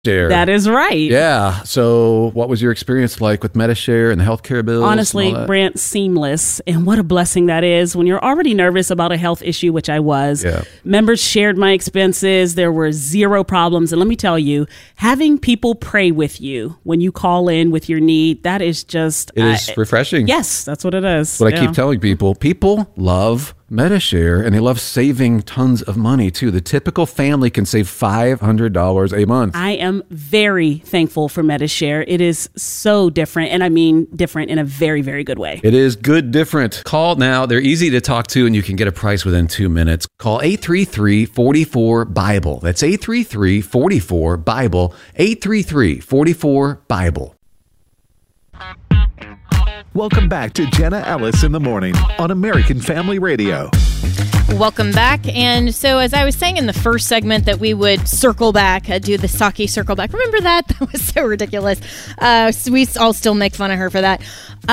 Medishare. That is right. Yeah. So what was your experience like with Medishare and the healthcare bills? Honestly, Brant, seamless. And what a blessing that is when you're already nervous about a health issue, which I was. Yeah. Members shared my expenses. There were zero problems. And let me tell you, having people pray with you when you call in with your need, that is just... It is refreshing. Yes, that's what it is. What I keep telling people, people love Medishare, and they love saving tons of money, too. The typical family can save $500 a month. I am very thankful for Medishare. It is so different, and I mean different in a very, very good way. It is good different. Call now. They're easy to talk to, and you can get a price within 2 minutes. Call 833-44-BIBLE. That's 833-44-BIBLE. 833-44-BIBLE. Welcome back to Jenna Ellis in the Morning on American Family Radio. Welcome back. And so as I was saying in the first segment that we would circle back, do the Psaki circle back. Remember that? That was so ridiculous. So we all still make fun of her for that.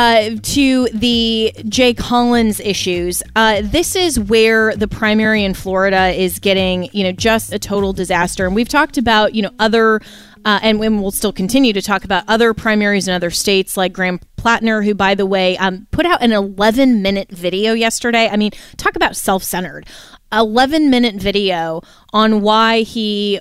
To the Jay Collins issues. This is where the primary in Florida is getting, just a total disaster. And we've talked about, other and we'll still continue to talk about other primaries in other states like Graham Plattner, who, by the way, put out an 11-minute video yesterday. I mean, talk about self-centered. 11-minute video on why he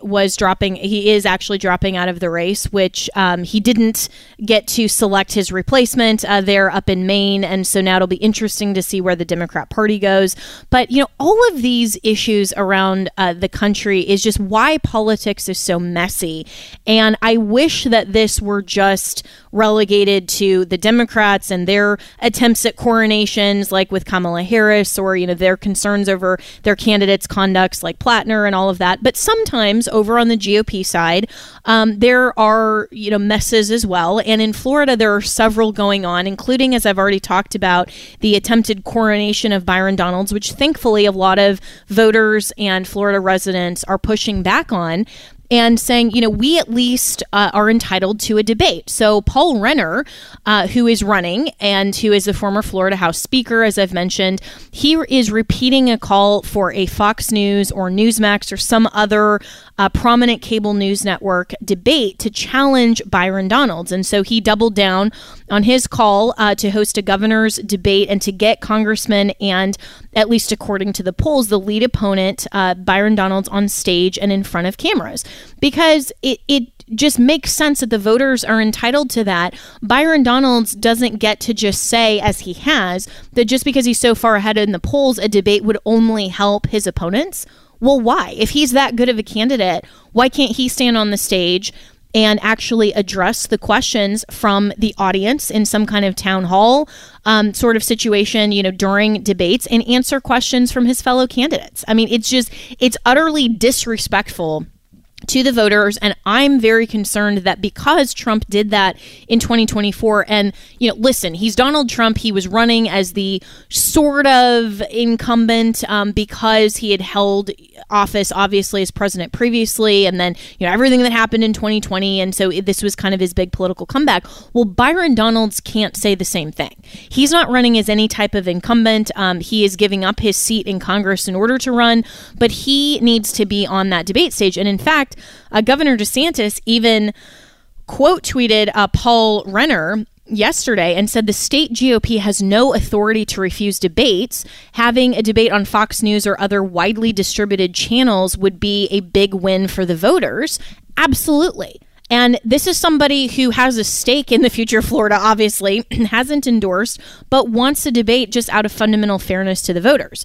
is actually dropping out of the race, which he didn't get to select his replacement there up in Maine. And so now it'll be interesting to see where the Democrat Party goes. But, all of these issues around the country is just why politics is so messy. And I wish that this were just relegated to the Democrats and their attempts at coronations, like with Kamala Harris, or, their concerns over their candidates' conducts like Plattner and all of that. But sometimes over on the GOP side, there are, messes as well. And in Florida, there are several going on, including, as I've already talked about, the attempted coronation of Byron Donalds, which thankfully a lot of voters and Florida residents are pushing back on. And saying, we at least are entitled to a debate. So Paul Renner, who is running and who is the former Florida House Speaker, as I've mentioned, he is repeating a call for a Fox News or Newsmax or some other prominent cable news network debate to challenge Byron Donalds. And so he doubled down on his call to host a governor's debate and to get congressmen and, at least according to the polls, the lead opponent, Byron Donalds, on stage and in front of cameras. Because it just makes sense that the voters are entitled to that. Byron Donalds doesn't get to just say, as he has, that just because he's so far ahead in the polls, a debate would only help his opponents. Well, why? If he's that good of a candidate, why can't he stand on the stage and actually address the questions from the audience in some kind of town hall sort of situation, during debates, and answer questions from his fellow candidates? I mean, it's utterly disrespectful to the voters. And I'm very concerned that because Trump did that in 2024, and, listen, he's Donald Trump. He was running as the sort of incumbent because he had held office, obviously, as president previously. And then, everything that happened in 2020. And so this was kind of his big political comeback. Well, Byron Donalds can't say the same thing. He's not running as any type of incumbent. He is giving up his seat in Congress in order to run, but he needs to be on that debate stage. And in fact, Governor DeSantis even quote tweeted Paul Renner yesterday and said the state GOP has no authority to refuse debates. Having a debate on Fox News or other widely distributed channels would be a big win for the voters. Absolutely. And this is somebody who has a stake in the future of Florida, obviously, hasn't endorsed, but wants a debate just out of fundamental fairness to the voters.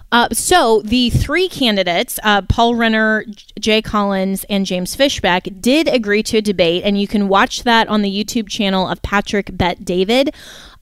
So the three candidates, Paul Renner, Jay Collins, and James Fishback, did agree to a debate, and you can watch that on the YouTube channel of Patrick Bet-David,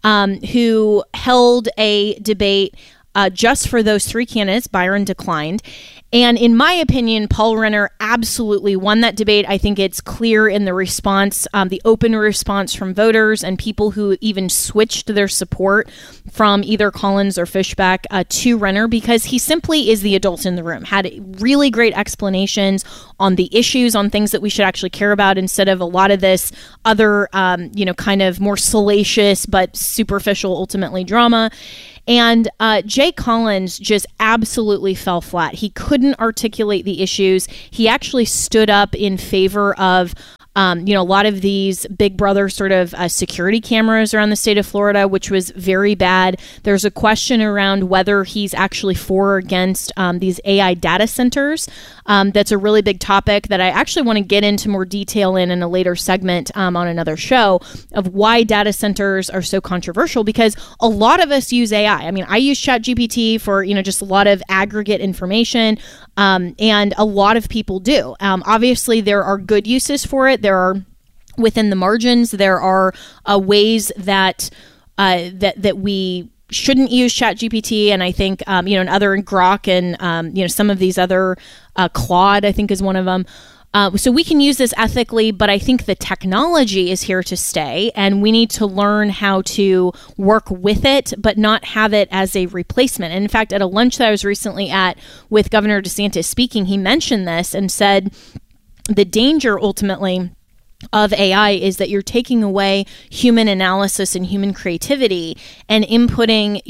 who held a debate just for those three candidates. Byron declined. And in my opinion, Paul Renner absolutely won that debate. I think it's clear in the response, the open response from voters and people who even switched their support from either Collins or Fishback to Renner, because he simply is the adult in the room, had really great explanations on the issues, on things that we should actually care about, instead of a lot of this other, kind of more salacious but superficial, ultimately, drama. And Jay Collins just absolutely fell flat. He couldn't articulate the issues. He actually stood up in favor of a lot of these Big Brother sort of security cameras around the state of Florida, which was very bad. There's a question around whether he's actually for or against these AI data centers. That's a really big topic that I actually want to get into more detail in a later segment on another show of why data centers are so controversial, because a lot of us use AI. I mean, I use ChatGPT for, just a lot of aggregate information, and a lot of people do. Obviously, there are good uses for it. There are, within the margins, there are ways that that we shouldn't use ChatGPT, and I think and other Grok and some of these other Claude, I think, is one of them. So we can use this ethically, but I think the technology is here to stay, and we need to learn how to work with it, but not have it as a replacement. And in fact, at a lunch that I was recently at with Governor DeSantis speaking, he mentioned this and said the danger ultimately of AI is that you're taking away human analysis and human creativity and inputting,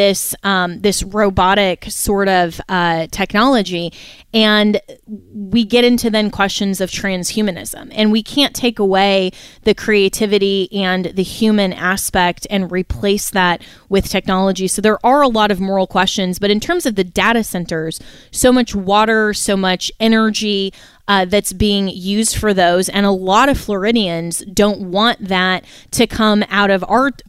this robotic sort of technology. And we get into then questions of transhumanism, and we can't take away the creativity and the human aspect and replace that with technology. So there are a lot of moral questions, but in terms of the data centers, so much water, so much energy, that's being used for those, and a lot of Floridians don't want that to come out of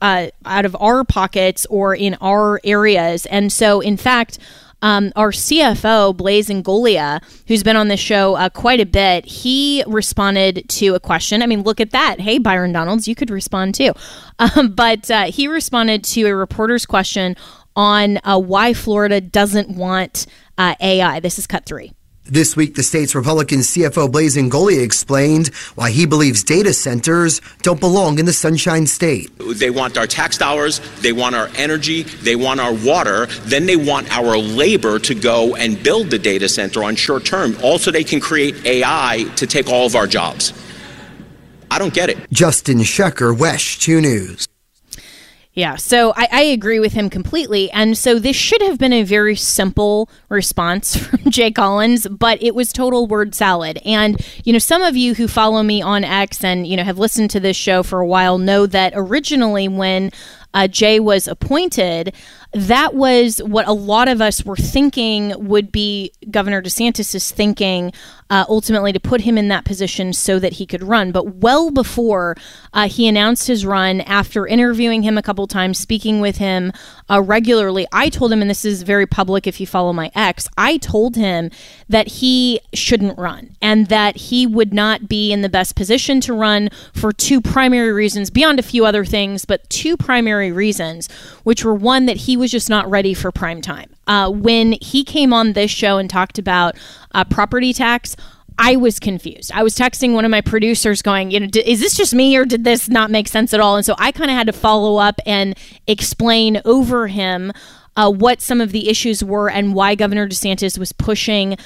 our pockets or in our areas. And so, in fact, our CFO, Blaise Ingoglia, who's been on this show quite a bit, he responded to a question. I mean, look at that. Hey, Byron Donalds, you could respond too. But he responded to a reporter's question on why Florida doesn't want AI. This is cut 3. This week, the state's Republican CFO Blaise Ingoglia explained why he believes data centers don't belong in the Sunshine State. They want our tax dollars, they want our energy, they want our water, then they want our labor to go and build the data center on short term. Also, they can create AI to take all of our jobs. I don't get it. Justin Shecker, WESH 2 News. Yeah, so I agree with him completely. And so this should have been a very simple response from Jay Collins, but it was total word salad. And, some of you who follow me on X and, have listened to this show for a while know that originally when Jay was appointed, that was what a lot of us were thinking would be Governor DeSantis' thinking, ultimately to put him in that position so that he could run. But well before he announced his run, after interviewing him a couple times, speaking with him regularly, I told him, and this is very public if you follow my X, I told him that he shouldn't run and that he would not be in the best position to run for 2 primary reasons, beyond a few other things, but 2 primary reasons, which were one, that he was just not ready for prime time. When he came on this show and talked about property tax, I was confused. I was texting one of my producers going, is this just me or did this not make sense at all? And so I kind of had to follow up and explain over him what some of the issues were and why Governor DeSantis was pushing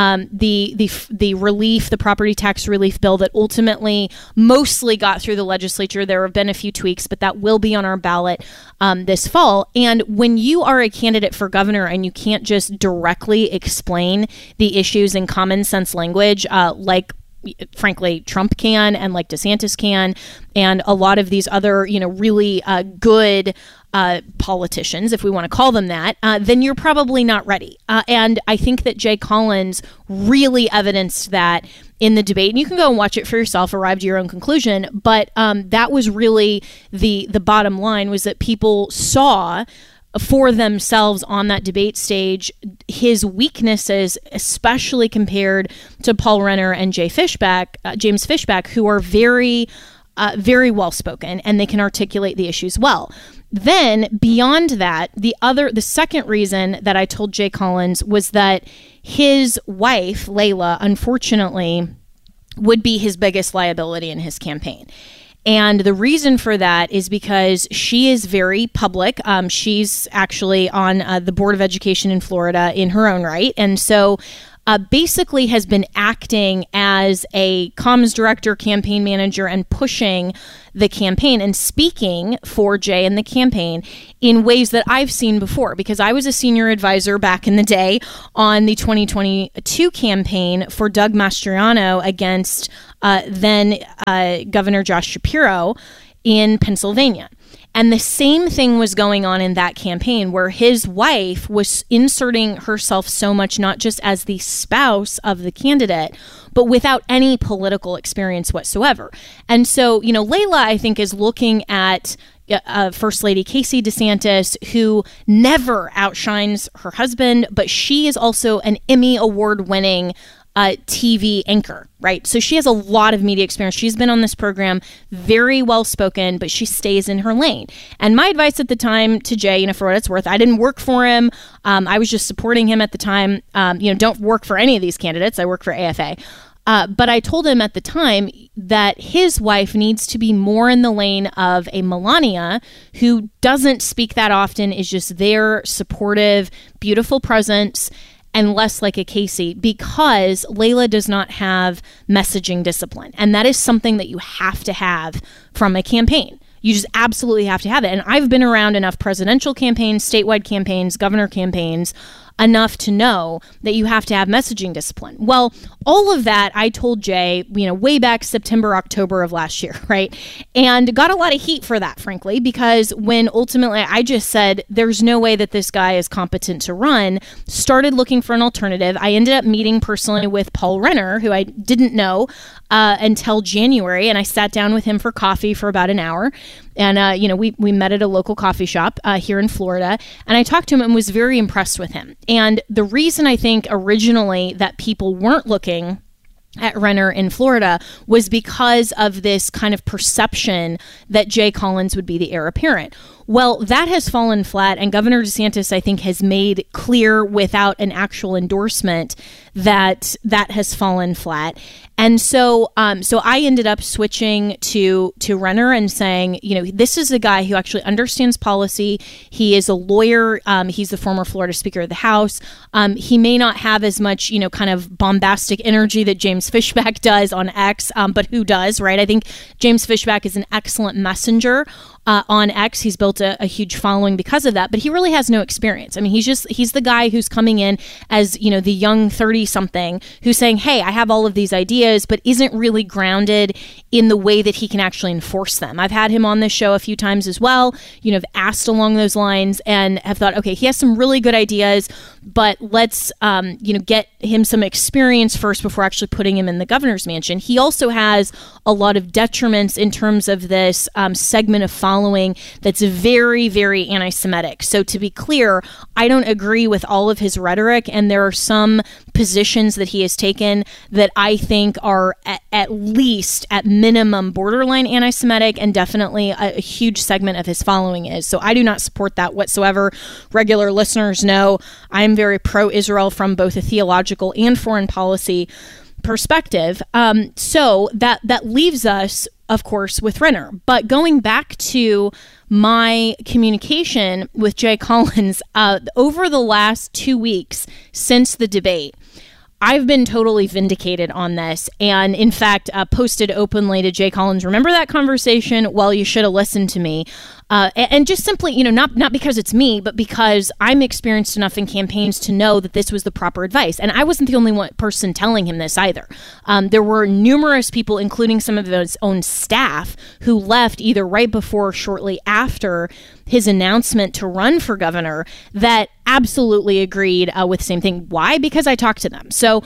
the relief, the property tax relief bill that ultimately mostly got through the legislature. There have been a few tweaks, but that will be on our ballot this fall. And when you are a candidate for governor and you can't just directly explain the issues in common sense language, like frankly Trump can and like DeSantis can, and a lot of these other, really good politicians, if we want to call them that, then you're probably not ready. And I think that Jay Collins really evidenced that in the debate. And you can go and watch it for yourself, arrive to your own conclusion. But that was really the bottom line, was that people saw for themselves on that debate stage his weaknesses, especially compared to Paul Renner and James Fishback, who are very well spoken and they can articulate the issues well. Then beyond that, the second reason that I told Jay Collins was that his wife, Layla, unfortunately, would be his biggest liability in his campaign. And the reason for that is because she is very public. She's actually on the Board of Education in Florida in her own right. And so basically has been acting as a comms director, campaign manager, and pushing the campaign and speaking for Jay and the campaign in ways that I've seen before, because I was a senior advisor back in the day on the 2022 campaign for Doug Mastriano against then Governor Josh Shapiro in Pennsylvania. And the same thing was going on in that campaign, where his wife was inserting herself so much, not just as the spouse of the candidate, but without any political experience whatsoever. And so, Layla, I think, is looking at First Lady Casey DeSantis, who never outshines her husband, but she is also an Emmy award-winning TV anchor, right? So she has a lot of media experience. She's been on this program, very well spoken, but she stays in her lane. And my advice at the time to Jay, for what it's worth, I didn't work for him. I was just supporting him at the time. Don't work for any of these candidates. I work for AFA. But I told him at the time that his wife needs to be more in the lane of a Melania, who doesn't speak that often, is just there, supportive, beautiful presence, and less like a Casey, because Layla does not have messaging discipline. And that is something that you have to have from a campaign. You just absolutely have to have it. And I've been around enough presidential campaigns, statewide campaigns, governor campaigns, enough to know that you have to have messaging discipline. Well, all of that I told Jay, way back September, October of last year, right? And got a lot of heat for that, frankly, because when ultimately I just said, there's no way that this guy is competent to run, started looking for an alternative. I ended up meeting personally with Paul Renner, who I didn't know until January, and I sat down with him for coffee for about an hour. And, we met at a local coffee shop here in Florida, and I talked to him and was very impressed with him. And the reason I think originally that people weren't looking at Renner in Florida was because of this kind of perception that Jay Collins would be the heir apparent. Well, that has fallen flat, and Governor DeSantis, I think, has made clear without an actual endorsement that that has fallen flat. And so I ended up switching to Renner and saying, this is a guy who actually understands policy. He is a lawyer. He's the former Florida Speaker of the House. He may not have as much, kind of bombastic energy that James Fishback does on X, but who does, right? I think James Fishback is an excellent messenger on X. He's built a huge following because of that, but he really has no experience. I mean, he's the guy who's coming in as, the young 30-something who's saying, hey, I have all of these ideas, but isn't really grounded in the way that he can actually enforce them. I've had him on this show a few times as well, have asked along those lines and have thought, okay, he has some really good ideas, but let's, get him some experience first before actually putting him in the governor's mansion. He also has a lot of detriments in terms of this segment of following that's very, very anti-Semitic. So to be clear, I don't agree with all of his rhetoric, and there are some positions that he has taken that I think are at least, at minimum, borderline anti-Semitic, and definitely a huge segment of his following is. So I do not support that whatsoever. Regular listeners know I'm very pro-Israel from both a theological and foreign policy perspective. So that leaves us, of course, with Renner. But going back to my communication with Jay Collins over the last 2 weeks since the debate, I've been totally vindicated on this, and in fact posted openly to Jay Collins, remember that conversation? Well, you should have listened to me. And just simply, not because it's me, but because I'm experienced enough in campaigns to know that this was the proper advice. And I wasn't the only person telling him this either. There were numerous people, including some of his own staff, who left either right before or shortly after his announcement to run for governor that absolutely agreed with the same thing. Why? Because I talked to them. So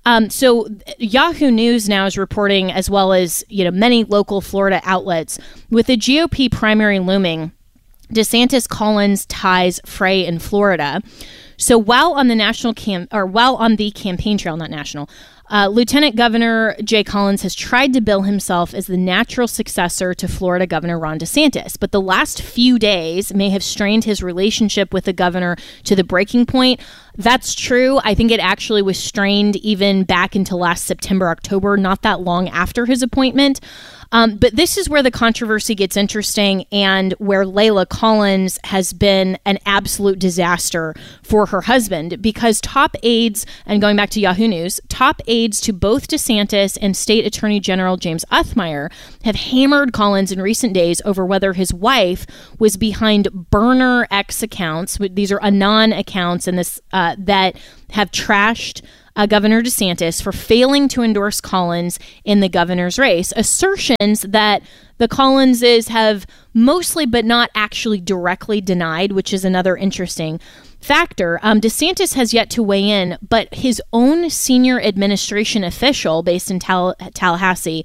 Yahoo News now is reporting, as well as many local Florida outlets, with the GOP primary looming, DeSantis Collins ties fray in Florida. So while on the campaign trail, not national, Lieutenant Governor Jay Collins has tried to bill himself as the natural successor to Florida Governor Ron DeSantis, but the last few days may have strained his relationship with the governor to the breaking point. That's true. I think it actually was strained even back into last September, October, not that long after his appointment. But this is where the controversy gets interesting and where Layla Collins has been an absolute disaster for her husband, because top aides, and going back to Yahoo News, top aides to both DeSantis and State Attorney General James Othmeyer have hammered Collins in recent days over whether his wife was behind burner X accounts. These are Anon accounts and this that have trashed Governor DeSantis for failing to endorse Collins in the governor's race. Assertions that the Collinses have mostly but not actually directly denied, which is another interesting factor. DeSantis has yet to weigh in, but his own senior administration official based in Tallahassee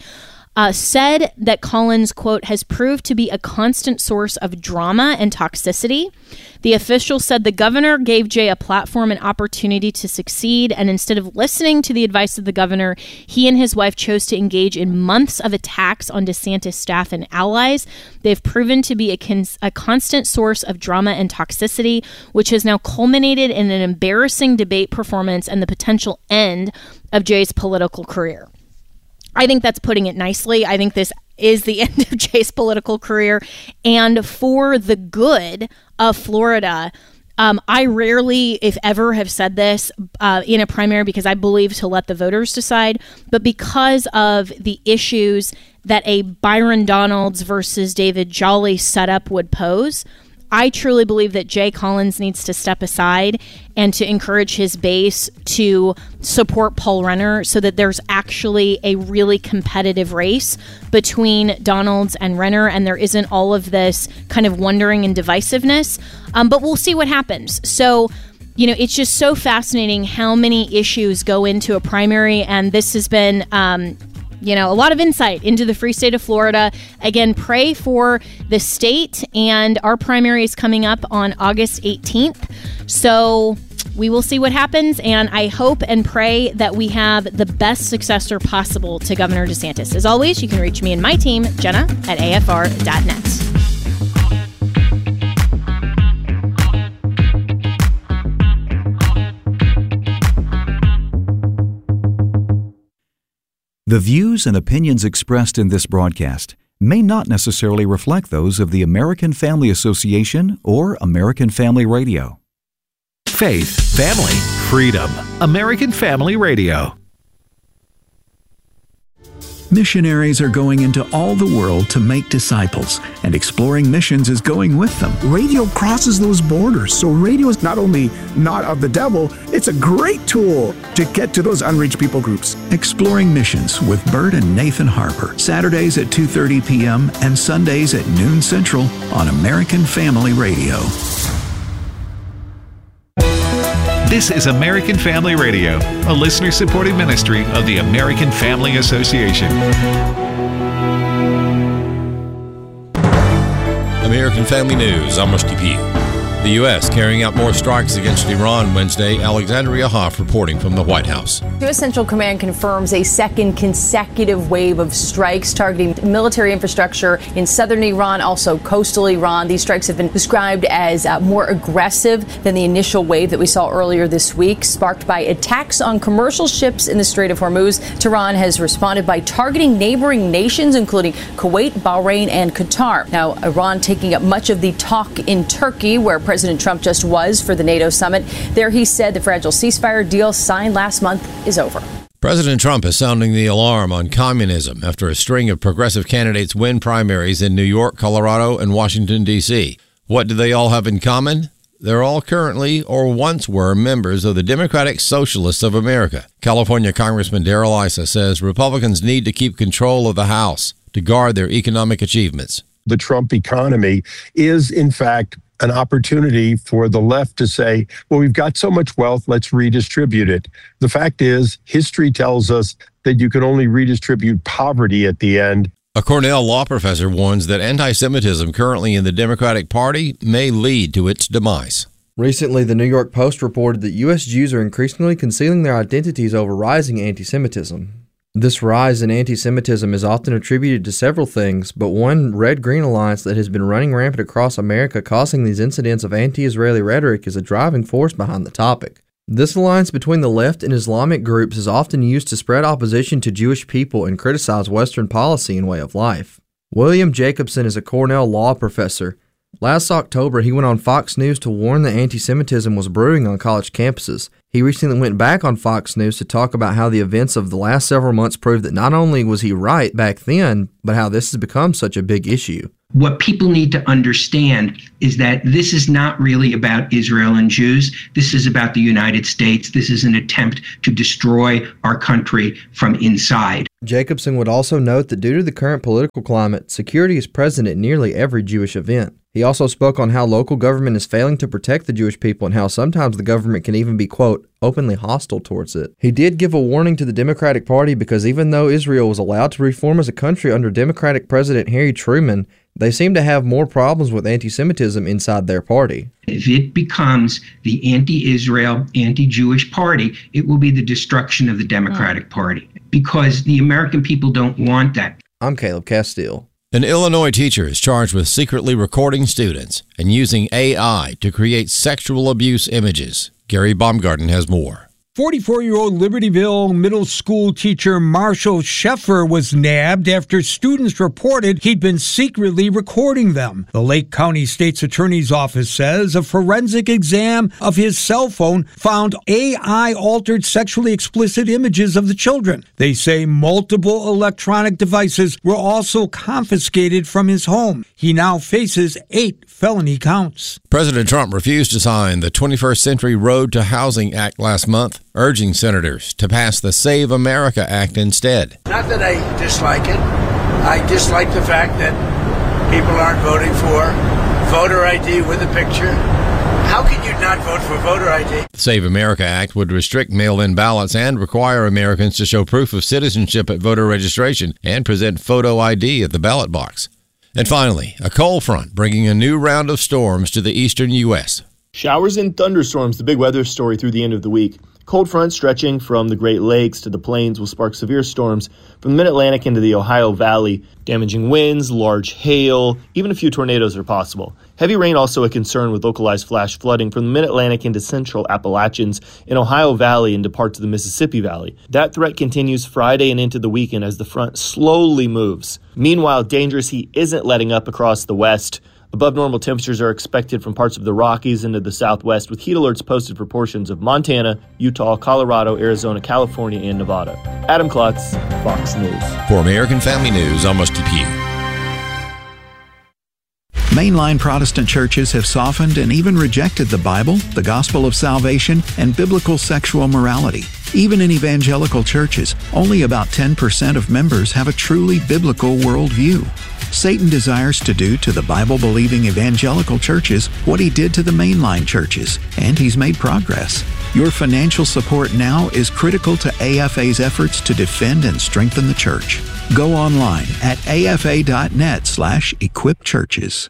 said that Collins, quote, has proved to be a constant source of drama and toxicity. The official said the governor gave Jay a platform and opportunity to succeed, and instead of listening to the advice of the governor, he and his wife chose to engage in months of attacks on DeSantis staff and allies. They've proven to be a constant source of drama and toxicity, which has now culminated in an embarrassing debate performance and the potential end of Jay's political career. I think that's putting it nicely. I think this is the end of Jay's political career. And for the good of Florida, I rarely, if ever, have said this in a primary because I believe to let the voters decide. But because of the issues that a Byron Donalds versus David Jolly setup would pose, I truly believe that Jay Collins needs to step aside and to encourage his base to support Paul Renner so that there's actually a really competitive race between Donalds and Renner, and there isn't all of this kind of wondering and divisiveness. But we'll see what happens. So, you know, it's just so fascinating how many issues go into a primary, and this has been a lot of insight into the free state of Florida. Again, pray for the state, and our primary is coming up on August 18th. So we will see what happens, and I hope and pray that we have the best successor possible to Governor DeSantis. As always, you can reach me and my team, Jenna, at afr.net. The views and opinions expressed in this broadcast may not necessarily reflect those of the American Family Association or American Family Radio. Faith, family, freedom. American Family Radio. Missionaries are going into all the world to make disciples, and Exploring Missions is going with them. Radio crosses those borders, so radio is not only not of the devil, it's a great tool to get to those unreached people groups. Exploring Missions with Bert and Nathan Harper, Saturdays at 2:30 p.m. and Sundays at noon Central on American Family Radio. This is American Family Radio, a listener-supported ministry of the American Family Association. American Family News, I'm Rusty Pugh. The U.S. carrying out more strikes against Iran Wednesday. Alexandria Hoff reporting from the White House. U.S. Central Command confirms a second consecutive wave of strikes targeting military infrastructure in southern Iran, also coastal Iran. These strikes have been described as more aggressive than the initial wave that we saw earlier this week, sparked by attacks on commercial ships in the Strait of Hormuz. Tehran has responded by targeting neighboring nations, including Kuwait, Bahrain, and Qatar. Now, Iran taking up much of the talk in Turkey, where President Trump just was for the NATO summit. There he said the fragile ceasefire deal signed last month is over. President Trump is sounding the alarm on communism after a string of progressive candidates win primaries in New York, Colorado, and Washington, D.C. What do they all have in common? They're all currently or once were members of the Democratic Socialists of America. California Congressman Darrell Issa says Republicans need to keep control of the House to guard their economic achievements. The Trump economy is, in fact, an opportunity for the left to say, well, we've got so much wealth, let's redistribute it. The fact is, history tells us that you can only redistribute poverty at the end. A Cornell law professor warns that anti-Semitism currently in the Democratic Party may lead to its demise. Recently, the New York Post reported that U.S. Jews are increasingly concealing their identities over rising anti-Semitism. This rise in anti-Semitism is often attributed to several things, but one red-green alliance that has been running rampant across America causing these incidents of anti-Israeli rhetoric is a driving force behind the topic. This alliance between the left and Islamic groups is often used to spread opposition to Jewish people and criticize Western policy and way of life. William Jacobson is a Cornell law professor. Last October, he went on Fox News to warn that anti-Semitism was brewing on college campuses. He recently went back on Fox News to talk about how the events of the last several months proved that not only was he right back then, but how this has become such a big issue. What people need to understand is that this is not really about Israel and Jews. This is about the United States. This is an attempt to destroy our country from inside. Jacobson would also note that due to the current political climate, security is present at nearly every Jewish event. He also spoke on how local government is failing to protect the Jewish people and how sometimes the government can even be, quote, openly hostile towards it. He did give a warning to the Democratic Party because even though Israel was allowed to reform as a country under Democratic President Harry Truman, they seem to have more problems with anti-Semitism inside their party. If it becomes the anti-Israel, anti-Jewish party, it will be the destruction of the Democratic Party because the American people don't want that. I'm Caleb Castile. An Illinois teacher is charged with secretly recording students and using AI to create sexual abuse images. Gary Baumgarten has more. 44-year-old Libertyville middle school teacher Marshall Sheffer was nabbed after students reported he'd been secretly recording them. The Lake County State's Attorney's Office says a forensic exam of his cell phone found AI-altered sexually explicit images of the children. They say multiple electronic devices were also confiscated from his home. He now faces 8 felony counts. President Trump refused to sign the 21st Century Road to Housing Act last month, urging senators to pass the Save America Act instead. Not that I dislike it. I dislike the fact that people aren't voting for voter ID with a picture. How can you not vote for voter ID? The Save America Act would restrict mail-in ballots and require Americans to show proof of citizenship at voter registration and present photo ID at the ballot box. And finally, a cold front bringing a new round of storms to the eastern U.S. Showers and thunderstorms, the big weather story through the end of the week. Cold front stretching from the Great Lakes to the plains will spark severe storms from the mid-Atlantic into the Ohio Valley. Damaging winds, large hail, even a few tornadoes are possible. Heavy rain also a concern with localized flash flooding from the mid-Atlantic into central Appalachians in Ohio Valley into parts of the Mississippi Valley. That threat continues Friday and into the weekend as the front slowly moves. Meanwhile, dangerous heat isn't letting up across the west. Above normal temperatures are expected from parts of the Rockies into the southwest, with heat alerts posted for portions of Montana, Utah, Colorado, Arizona, California, and Nevada. Adam Klotz, Fox News. For American Family News, I'm Rusty Pugh. Mainline Protestant churches have softened and even rejected the Bible, the gospel of salvation, and biblical sexual morality. Even in evangelical churches, only about 10% of members have a truly biblical worldview. Satan desires to do to the Bible-believing evangelical churches what he did to the mainline churches, and he's made progress. Your financial support now is critical to AFA's efforts to defend and strengthen the church. Go online at afa.net/equipchurches.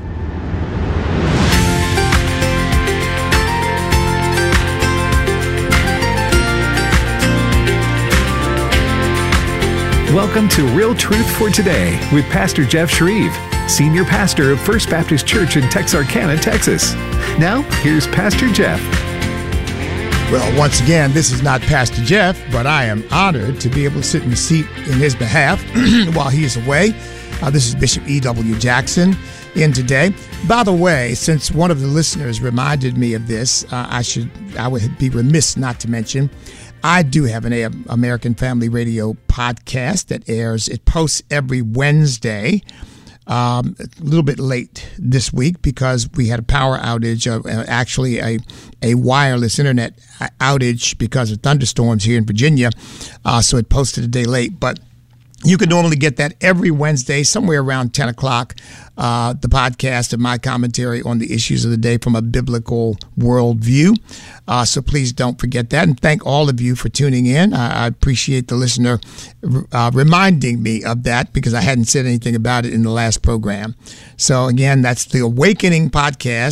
Welcome to Real Truth for Today with Pastor Jeff Shreve, Senior Pastor of First Baptist Church in Texarkana, Texas. Now, here's Pastor Jeff. Well, once again, this is not Pastor Jeff, but I am honored to be able to sit in the seat in his behalf while he is away. This is Bishop E.W. Jackson in today. By the way, since one of the listeners reminded me of this, I would be remiss not to mention I do have an American Family Radio podcast that airs. It posts every Wednesday, a little bit late this week because we had a power outage, actually a wireless internet outage because of thunderstorms here in Virginia. So it posted a day late, but you can normally get that every Wednesday, somewhere around 10 o'clock, the podcast of my commentary on the issues of the day from a biblical worldview. So please don't forget that. And thank all of you for tuning in. I appreciate the listener reminding me of that because I hadn't said anything about it in the last program. So again, that's the Awakening podcast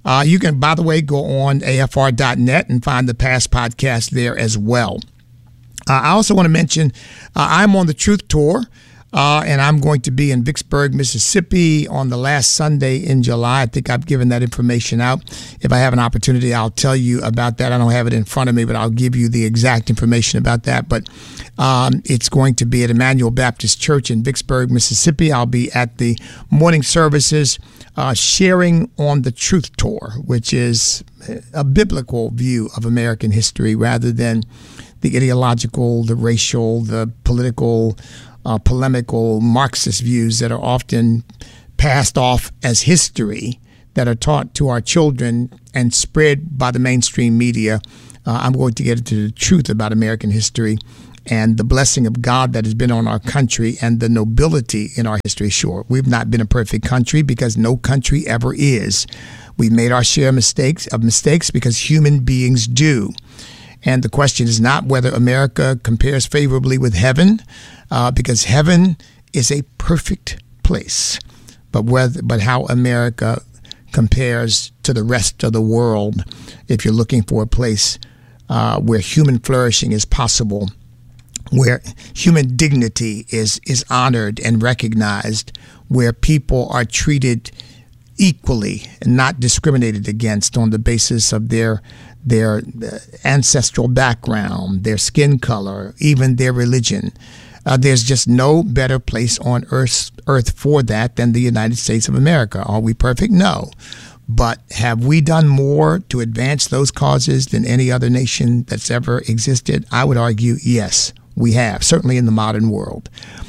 You can, by the way, go on afr.net and find the past podcast there as well. I also want to mention I'm on the Truth Tour, and I'm going to be in Vicksburg, Mississippi on the last Sunday in July. I think I've given that information out. If I have an opportunity, I'll tell you about that. I don't have it in front of me, but I'll give you the exact information about that. But it's going to be at Emmanuel Baptist Church in Vicksburg, Mississippi. I'll be at the morning services sharing on the Truth Tour, which is a biblical view of American history rather than the ideological, the racial, the political, polemical Marxist views that are often passed off as history that are taught to our children and spread by the mainstream media. I'm going to get into the truth about American history and the blessing of God that has been on our country and the nobility in our history. Sure, we've not been a perfect country because no country ever is. We've made our share of mistakes because human beings do. And the question is not whether America compares favorably with heaven, because heaven is a perfect place, but how America compares to the rest of the world. If you're looking for a place where human flourishing is possible, where human dignity is honored and recognized, where people are treated equally and not discriminated against on the basis of their ancestral background, their skin color, even their religion. There's just no better place on earth for that than the United States of America. Are we perfect? No. But have we done more to advance those causes than any other nation that's ever existed? I would argue, yes, we have, certainly in the modern world.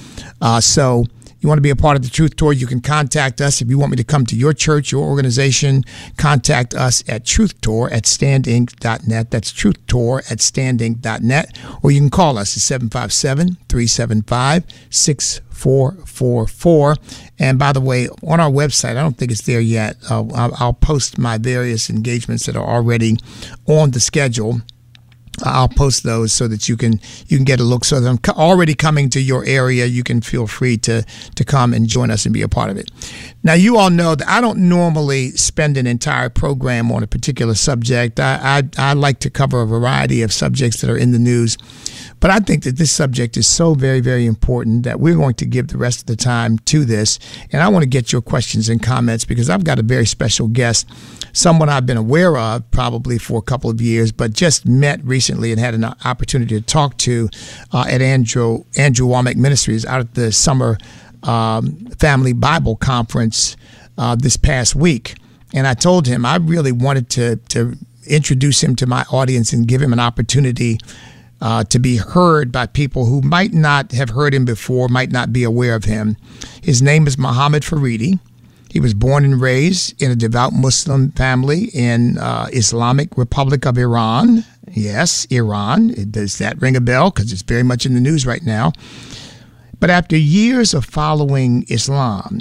So you want to be a part of the Truth Tour, you can contact us. If you want me to come to your church, your organization, contact us at truthtour@standinc.net. That's truthtour@standinc.net. Or you can call us at 757-375-6444. And by the way, on our website, I don't think it's there yet. I'll post my various engagements that are already on the schedule. I'll post those so that you can get a look. So that I'm already coming to your area, you can feel free to come and join us and be a part of it. Now, you all know that I don't normally spend an entire program on a particular subject. I like to cover a variety of subjects that are in the news. But I think that this subject is so very, very important that we're going to give the rest of the time to this. And I want to get your questions and comments because I've got a very special guest, someone I've been aware of probably for a couple of years, but just met recently and had an opportunity to talk to at Andrew Wommack Ministries out at the Summer Family Bible Conference this past week. And I told him I really wanted to introduce him to my audience and give him an opportunity to be heard by people who might not have heard him before, might not be aware of him. His name is Mohammed Faridi. He was born and raised in a devout Muslim family in Islamic Republic of Iran. Yes, Iran. Does that ring a bell? Because it's very much in the news right now. But after years of following Islam,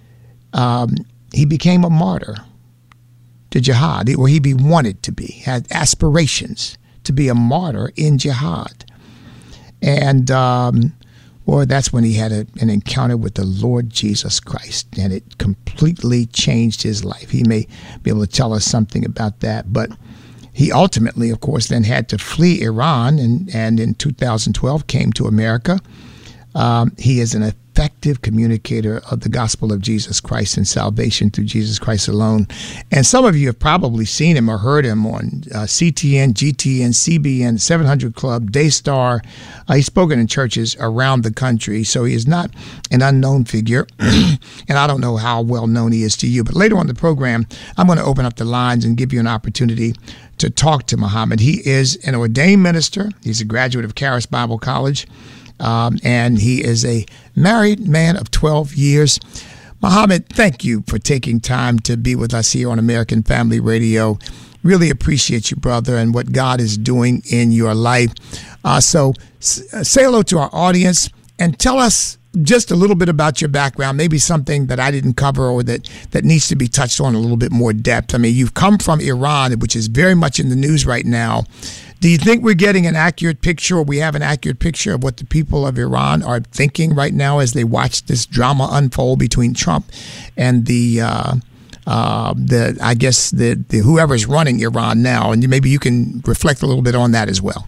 he became a martyr to jihad, or he wanted to be, had aspirations to be a martyr in jihad. And that's when he had an encounter with the Lord Jesus Christ, and it completely changed his life. He may be able to tell us something about that, but he ultimately, of course, then had to flee Iran and in 2012 came to America. He is an effective communicator of the gospel of Jesus Christ and salvation through Jesus Christ alone. And some of you have probably seen him or heard him on CTN, GTN, CBN, 700 Club, Daystar. He's spoken in churches around the country, so he is not an unknown figure. And I don't know how well known he is to you. But later on in the program, I'm going to open up the lines and give you an opportunity to talk to Mohammed. He is an ordained minister. He's a graduate of Charis Bible College. And he is a married man of 12 years. Mohammed, thank you for taking time to be with us here on American Family Radio. Really appreciate you, brother, and what God is doing in your life. So say hello to our audience and tell us just a little bit about your background, maybe something that I didn't cover or that needs to be touched on a little bit more depth. I mean, you've come from Iran, which is very much in the news right now. Do you think we're getting an accurate picture, or we have an accurate picture of what the people of Iran are thinking right now as they watch this drama unfold between Trump and the the whoever's running Iran now, and maybe you can reflect a little bit on that as well.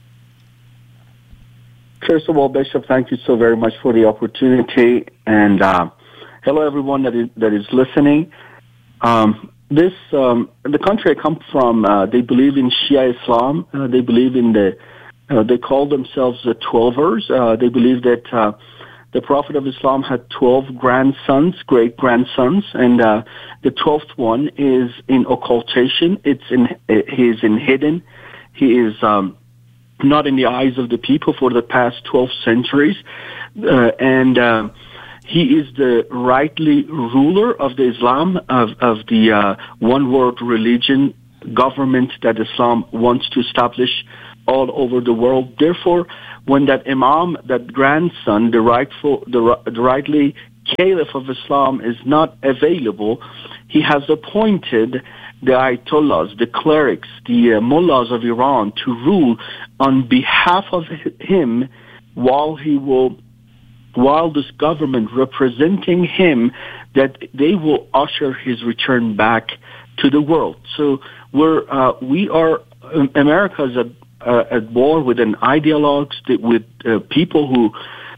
First of all, Bishop, thank you so very much for the opportunity, and hello everyone that is listening. The country I come from, they believe in Shia Islam. They believe in they call themselves the Twelvers. They believe that the Prophet of Islam had 12 grandsons, great-grandsons, and the 12th one is in occultation. He is in hidden. He is not in the eyes of the people for the past 12 centuries. He is the rightly ruler of the Islam, of the one-world religion government that Islam wants to establish all over the world. Therefore, when that Imam, that grandson, the rightly Caliph of Islam is not available, he has appointed the Ayatollahs, the clerics, the mullahs of Iran to rule on behalf of him while this government representing him, that they will usher his return back to the world. So America is at war with an ideologues, with people who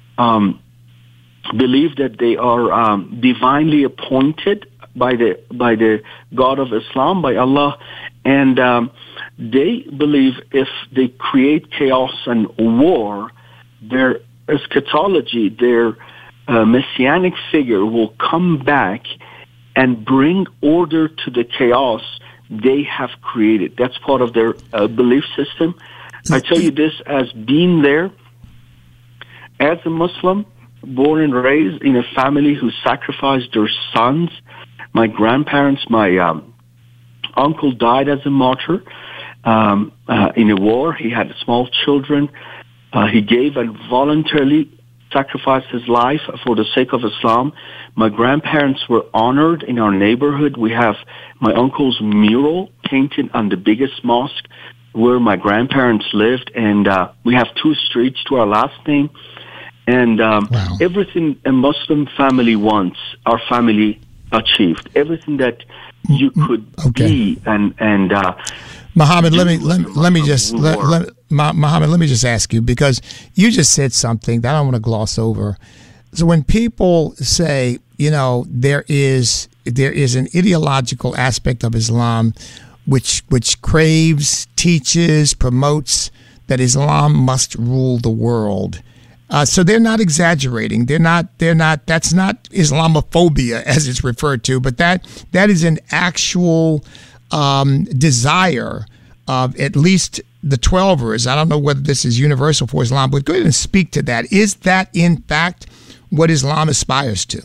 believe that they are divinely appointed by the God of Islam, by Allah, and they believe if they create chaos and war, their eschatology, their messianic figure will come back and bring order to the chaos they have created. That's part of their belief system. I tell you this as being there, as a Muslim, born and raised in a family who sacrificed their sons. My grandparents, my uncle died as a martyr in a war. He had small children. He gave and voluntarily sacrificed his life for the sake of Islam. My grandparents were honored in our neighborhood. We have my uncle's mural painted on the biggest mosque where my grandparents lived, and we have 2 streets to our last name. And everything a Muslim family wants, our family achieved. Everything that you could be and Muhammad, let me just ask you, because you just said something that I don't want to gloss over. So when people say, there is an ideological aspect of Islam which craves, teaches, promotes that Islam must rule the world. So they're not exaggerating. They're not. That's not Islamophobia as it's referred to, but that is an actual desire of at least the Twelvers. I don't know whether this is universal for Islam, but go ahead and speak to that. Is that in fact what Islam aspires to?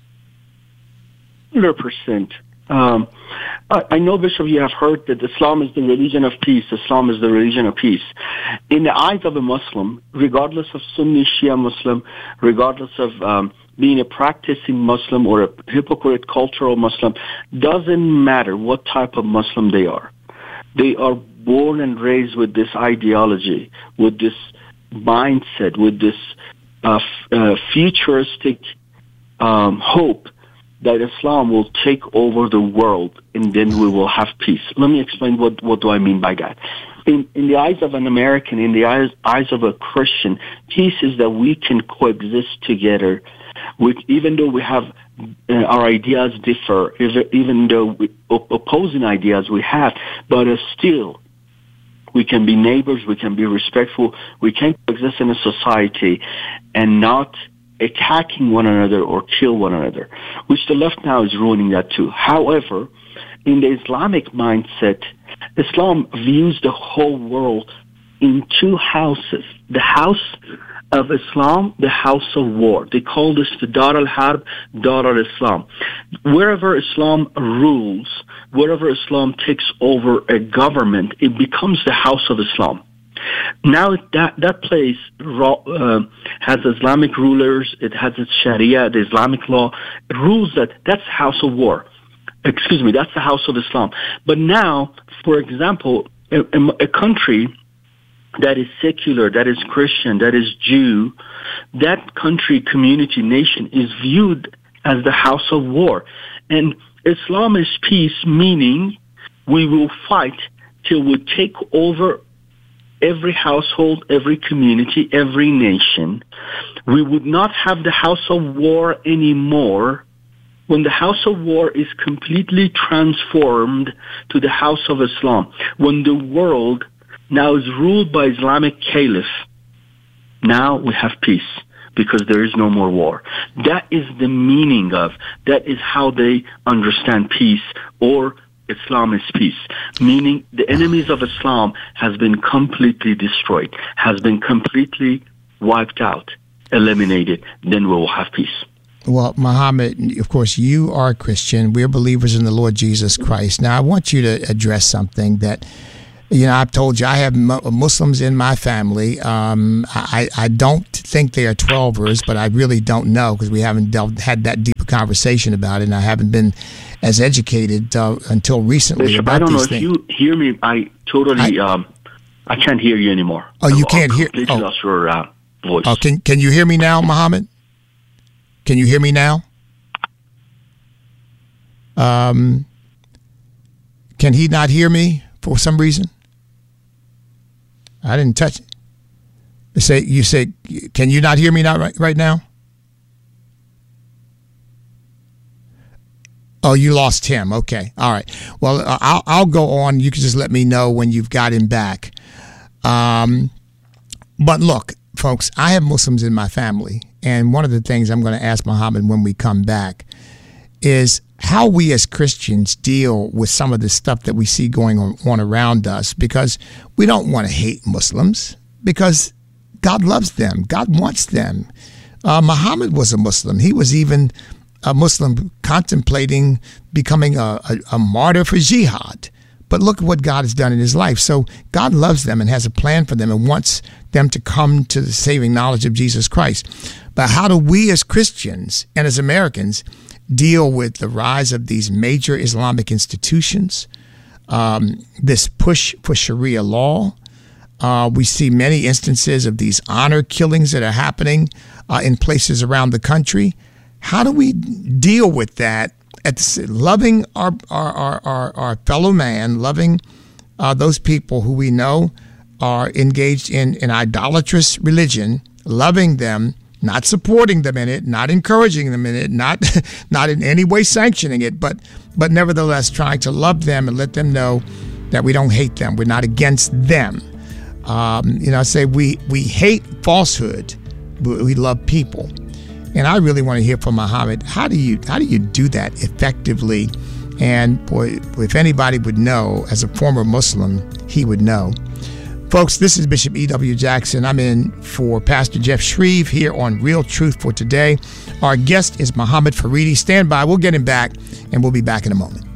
100%. I know, Bishop, you have heard that Islam is the religion of peace. Islam is the religion of peace. In the eyes of a Muslim, regardless of Sunni, Shia Muslim, regardless of being a practicing Muslim or a hypocrite cultural Muslim, doesn't matter what type of Muslim they are. They are born and raised with this ideology, with this mindset, with this futuristic hope that Islam will take over the world and then we will have peace. Let me explain what do I mean by that. In the eyes of an American, in the eyes of a Christian, peace is that we can coexist together, even though we have our ideas differ, even though opposing ideas we have, but still we can be neighbors, we can be respectful, we can coexist in a society and not attacking one another or kill one another, which the left now is ruining that too. However, in the Islamic mindset, Islam views the whole world in 2 houses. The house of Islam, the house of war. They call this the Dar al-Harb, Dar al-Islam. Wherever Islam rules, wherever Islam takes over a government, it becomes the house of Islam. Now that place has Islamic rulers, it has its Sharia, the Islamic law. It rules that's the house of war. Excuse me, that's the house of Islam. But now, for example, a country that is secular, that is Christian, that is Jew, that country, community, nation is viewed as the house of war. And Islam is peace, meaning we will fight till we take over every household, every community, every nation. We would not have the house of war anymore. When the house of war is completely transformed to the house of Islam, when the world now is ruled by Islamic caliph, now we have peace because there is no more war. That is the meaning of, that is how they understand peace, or Islam is peace, meaning the enemies of Islam has been completely destroyed, has been completely wiped out, eliminated, then we will have peace. Well, Muhammad, of course, you are a Christian. We're believers in the Lord Jesus Christ. Now, I want you to address something that, I've told you I have Muslims in my family. I don't think they are 12ers, but I really don't know because we haven't had that deep a conversation about it, and I haven't been as educated until recently Bishop, about I don't know these if things. you hear me. I totally, I can't hear you anymore. Oh, you can't hear? Completely lost your voice. Oh, can you hear me now, Muhammad? Can you hear me now? Can he not hear me for some reason? I didn't touch it. You say, can you not hear me right now? Oh, you lost him. Okay. All right. Well, I'll go on. You can just let me know when you've got him back. But look, folks, I have Muslims in my family. And one of the things I'm going to ask Muhammad when we come back is how we as Christians deal with some of the stuff that we see going on around us, because we don't want to hate Muslims because God loves them. God wants them. Muhammad was a Muslim. He was even a Muslim contemplating becoming a martyr for jihad. But look at what God has done in his life. So God loves them and has a plan for them and wants them to come to the saving knowledge of Jesus Christ. But how do we as Christians and as Americans deal with the rise of these major Islamic institutions, this push for Sharia law? We see many instances of these honor killings that are happening in places around the country. How do we deal with that? Loving our fellow man, loving those people who we know are engaged in an idolatrous religion, loving them, not supporting them in it, not encouraging them in it, not in any way sanctioning it, but nevertheless trying to love them and let them know that we don't hate them. We're not against them. I say we hate falsehood, but we love people. And I really want to hear from Muhammad. How do you do that effectively? And boy, if anybody would know, as a former Muslim, he would know. Folks, this is Bishop E.W. Jackson. I'm in for Pastor Jeff Shreve here on Real Truth for Today. Our guest is Muhammad Faridi. Stand by. We'll get him back, and we'll be back in a moment.